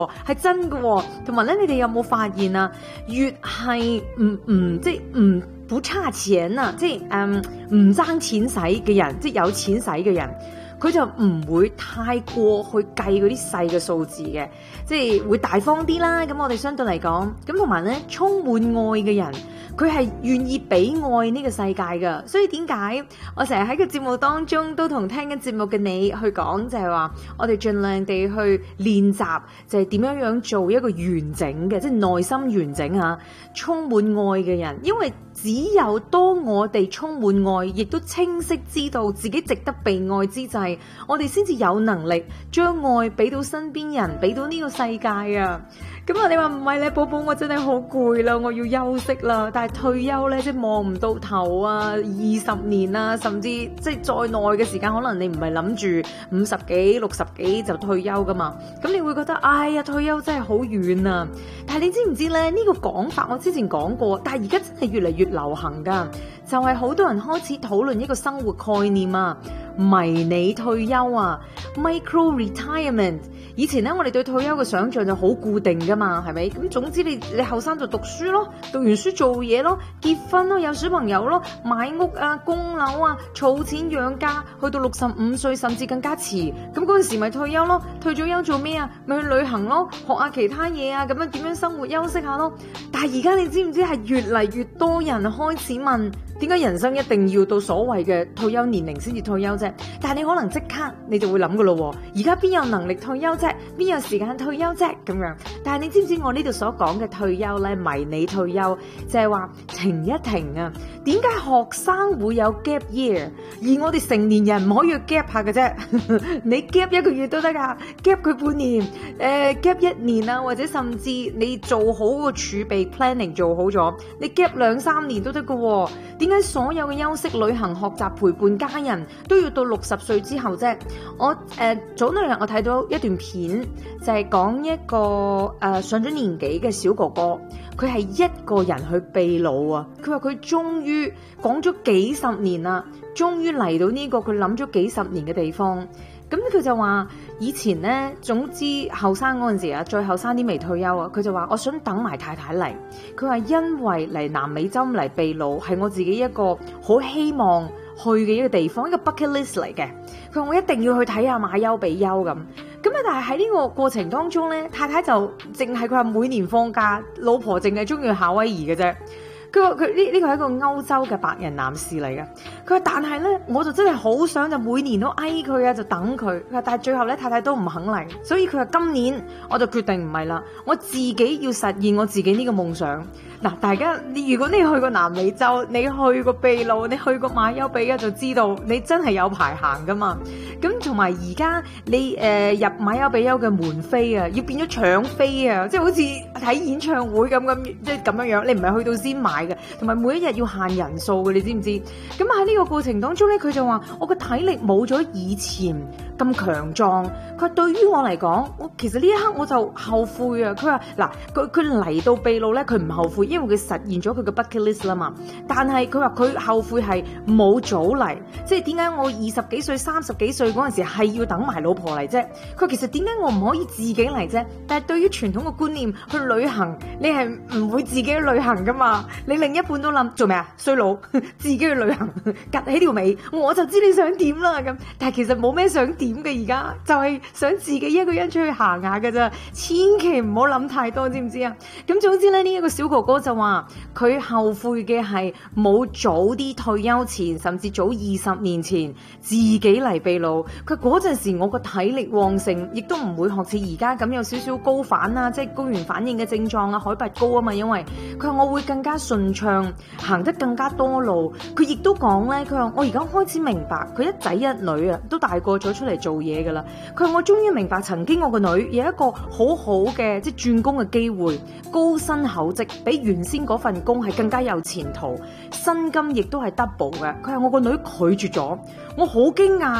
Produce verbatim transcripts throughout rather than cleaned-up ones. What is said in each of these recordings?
係真嘅喎。同埋咧，你哋有冇發現啊？越係唔唔即係唔不差錢啊，即係誒唔爭錢使嘅人，即係有錢使嘅人。佢就唔會太過去計嗰啲細嘅數字嘅，即係會大方啲啦。咁我哋相對嚟講，咁同埋咧充滿愛嘅人，佢係願意俾愛呢個世界㗎。所以點解我成日喺個節目當中都同聽緊節目嘅你去講，就係話我哋盡量地去練習，就係點樣樣做一個完整嘅，即係內心完整嚇，充滿愛嘅人。因為只有當我哋充滿愛，亦都清晰知道自己值得被愛之際，我哋先至有能力將愛俾到身邊人，俾到呢個世界啊！咁啊，你話唔係咧，寶寶，我真係好攰啦，我要休息啦。但係退休咧，即係望唔到頭啊，二十年啊，甚至即係再耐嘅時間，可能你唔係諗住五十幾、六十幾就退休噶嘛。咁你會覺得，哎呀，退休真係好遠啊！但係你知唔知咧？呢個講法我之前講過，但係而家真係越嚟越流行噶，就係好多人開始討論一個生活概念啊，迷你退休啊 ，micro retirement。以前咧，我哋對退休嘅想像就好固定噶嘛，係咪？咁總之你你後生就讀書咯，讀完書做嘢咯，結婚咯，有小朋友咯，買屋啊，供樓啊，儲錢養家，去到六十五歲甚至更加遲，咁嗰陣時咪退休咯。退咗休做咩啊？咪去旅行咯，學下其他嘢啊，咁樣點樣生活休息下咯。但係而家你知唔知係越嚟越多人開始問，點解人生一定要到所謂嘅退休年齡先至退休啫？但係你可能即刻你就會諗噶咯，而家邊有能力退休啫？邊有時間退休啫？咁樣。但係你知唔知我呢度所講嘅退休咧，迷你退休就係話停一停啊？點解學生會有 gap year，而我哋成年人唔可以去 gap 下嘅啫？你 gap 一個月都得噶，gap 佢半年，誒、呃、gap 一年啊，或者甚至你做好個儲備 planning 做好咗，你 gap 兩三年都得噶。點解所有嘅休息、旅行、學習、陪伴家人都要到六十歲之後啫？我誒、呃、早兩日我睇到一段片，就係、是、講一個誒、呃、上咗年紀嘅小哥哥，佢係一個人去秘魯啊！佢話佢終於講咗幾十年啦，終於嚟到呢、這個佢諗咗幾十年嘅地方。咁佢就話以前呢，總之後生嗰陣時啊，最後生啲未退休啊，佢就話我想等埋太太嚟。佢話因為嚟南美洲嚟秘魯係我自己一個好希望去嘅一個地方，一個 bucket list 嚟嘅。佢話我一定要去睇下馬丘比丘咁。咁啊，但係喺呢個過程當中咧，太太就淨係佢話每年放假，老婆淨係中意去夏威夷嘅啫。佢話佢呢呢個係一個歐洲嘅白人男士嚟嘅。佢話但係咧，我就真係好想就每年都嗌佢啊，就等佢。佢話但係最後咧，太太都唔肯嚟，所以佢話今年我就決定唔係啦，我自己要實現我自己呢個夢想。嗱，大家你如果你去過南美洲，你去過秘魯，你去過馬丘比丘，就知道你真係有排行噶嘛。咁同埋而家你誒、呃、入馬丘比丘嘅門飛啊，要變咗搶飛啊，即係好似睇演唱會咁咁，即係咁樣樣，你唔係去到先買嘅，同埋每一日要限人數嘅，你知唔知？咁喺呢個過程當中咧，佢就話我個體力冇咗以前咁強壯。佢話對於我嚟講，我其實呢一刻我就後悔啊。佢話嗱，佢佢嚟到秘魯咧，佢唔後悔，因為佢實現咗佢嘅 bucket list 啦嘛。但係佢話佢後悔係冇早嚟，即係點解我二十幾歲、三十幾歲嗰陣時係要等埋老婆嚟啫？佢話其實點解我唔可以自己嚟啫？但係對於傳統嘅觀念，去旅行你係唔會自己去旅行噶嘛？你另一半都諗做咩啊？衰佬自己去旅行，趌起條尾，我就知你想點啦咁。但係其實冇咩想點嘅，而家就係想自己一個人出去行下㗎咋，千祈唔好諗太多，知唔知啊？咁總之咧，呢、這、一個小哥哥就話佢後悔嘅係冇早啲退休前，甚至早二十年前自己嚟秘魯。佢嗰陣時我個體力旺盛，亦都唔會學似而家咁有少少高反啊，即係高原反應嘅症狀啊，海拔高啊嘛。因為佢話我會更加順暢，行得更加多路。佢亦都講咧，佢話我而家開始明白，佢一仔一女啊都大個咗出嚟做嘢噶啦。佢話我終於明白，曾經我個女有一個好好嘅即係轉工嘅機會，高薪厚職，比原先嗰份工係更加有前途，薪金亦都係 double 嘅。佢話我個女拒絕咗，我好驚訝，即係呢個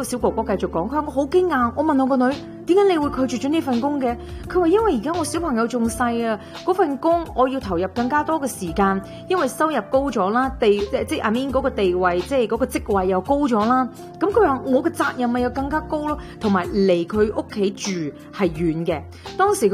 小哥哥繼續講，佢話我好驚訝，我問我個女，點解你會拒絕咗呢份工嘅？佢話因為而家我小朋友仲細啊，嗰份工我要投入更加多嘅時間，因為收入高咗啦，地即即阿 Min 嗰個地位，即係嗰個職位又高咗啦。咁佢話我嘅責任咪又更加高咯，同埋離佢屋企住係遠嘅。當時